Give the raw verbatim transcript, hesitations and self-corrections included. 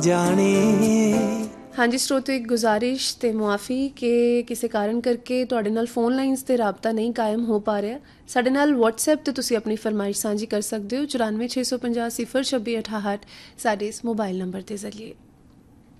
ਜਾਣੇ हाँ जी ਸਰੋਤਿਓ, ਇੱਕ ਗੁਜ਼ਾਰਿਸ਼ ਤੇ ਮੁਆਫੀ ਕਿ ਕਿਸੇ ਕਾਰਨ ਕਰਕੇ ਤੁਹਾਡੇ ਨਾਲ ਫੋਨ ਲਾਈਨਸ ਤੇ ਰਾਬਤਾ ਨਹੀਂ ਕਾਇਮ ਹੋ ਪਾ ਰਿਹਾ। ਸਾਡੇ ਨਾਲ WhatsApp ਤੇ ਤੁਸੀਂ ਆਪਣੀ ਫਰਮਾਇਸ਼ ਸਾਂਝੀ ਕਰ ਸਕਦੇ ਹੋ ਚੁਰਾਨਵੇਂ ਛੇ ਸੌ ਪੰਜਾਹ ਸਿਫਰ ਛੱਬੀ ਅਠਾਹਠ ਸਾਡੇ ਇਸ ਮੋਬਾਈਲ ਨੰਬਰ ਦੇ ਜ਼ਰੀਏ।